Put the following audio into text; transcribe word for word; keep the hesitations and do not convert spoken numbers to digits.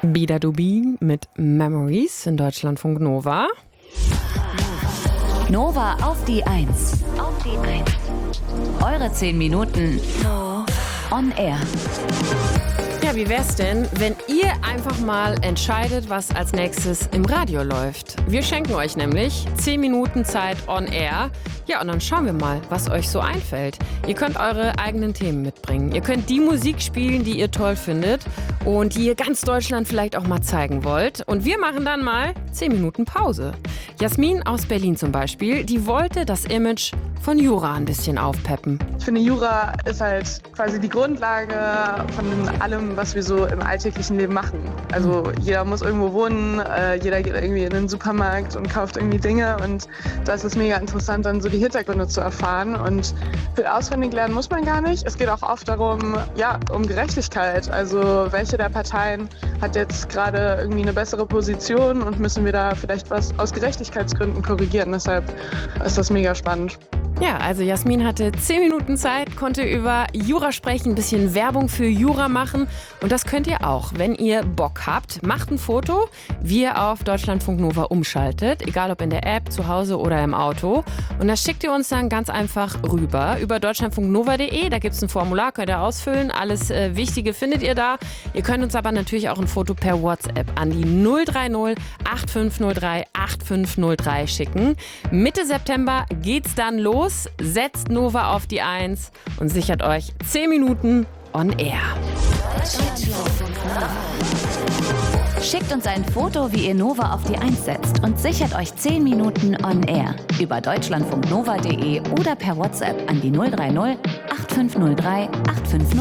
Bidadubi mit Memories in Deutschlandfunk Nova. Nova auf die Eins. Auf die Eins. Eure zehn Minuten on air. Ja, wie wär's denn, wenn ihr einfach mal entscheidet, was als nächstes im Radio läuft? Wir schenken euch nämlich zehn Minuten Zeit on air. Ja, und dann schauen wir mal, was euch so einfällt. Ihr könnt eure eigenen Themen mitbringen. Ihr könnt die Musik spielen, die ihr toll findet und die ihr ganz Deutschland vielleicht auch mal zeigen wollt. Und wir machen dann mal zehn Minuten Pause. Jasmin aus Berlin zum Beispiel, die wollte das Image von Jura ein bisschen aufpeppen. Ich finde, Jura ist halt quasi die Grundlage von allem, was wir so im alltäglichen Leben machen. Also jeder muss irgendwo wohnen, äh, jeder geht irgendwie in den Supermarkt und kauft irgendwie Dinge und das ist mega interessant, dann so die Hintergründe zu erfahren. Und viel auswendig lernen muss man gar nicht. Es geht auch oft darum, ja, um Gerechtigkeit. Also welche der Parteien hat jetzt gerade irgendwie eine bessere Position und müssen wir da vielleicht was aus Gerechtigkeitsgründen korrigieren. Deshalb ist das mega spannend. Ja, also Jasmin hatte zehn Minuten Zeit, konnte über Jura sprechen, ein bisschen Werbung für Jura machen. Und das könnt ihr auch, wenn ihr Bock habt. Macht ein Foto, wie ihr auf Deutschlandfunk Nova umschaltet, egal ob in der App, zu Hause oder im Auto. Und das schickt ihr uns dann ganz einfach rüber über deutschlandfunknova punkt de. Da gibt es ein Formular, könnt ihr ausfüllen. Alles äh, Wichtige findet ihr da. Ihr könnt uns aber natürlich auch ein Foto per WhatsApp an die null drei null acht fünf null drei acht fünf null drei schicken. Mitte September geht's dann los. Setzt Nova auf die Eins und sichert euch zehn Minuten on air. Schickt uns ein Foto, wie ihr Nova auf die Eins setzt und sichert euch zehn Minuten on air über deutschlandfunknova punkt de oder per WhatsApp an die null drei null acht fünf null drei acht fünf null drei.